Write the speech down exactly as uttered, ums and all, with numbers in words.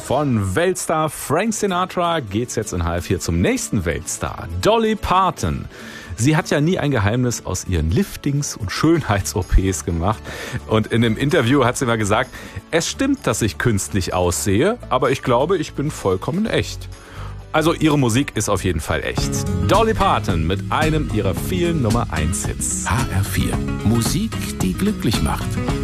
Von Weltstar Frank Sinatra geht's jetzt in H F vier zum nächsten Weltstar, Dolly Parton. Sie hat ja nie ein Geheimnis aus ihren Liftings und Schönheits-O Ps gemacht. Und in einem Interview hat sie mal gesagt, es stimmt, dass ich künstlich aussehe, aber ich glaube, ich bin vollkommen echt. Also ihre Musik ist auf jeden Fall echt. Dolly Parton mit einem ihrer vielen Nummer eins Hits. H R vier. Musik, die glücklich macht.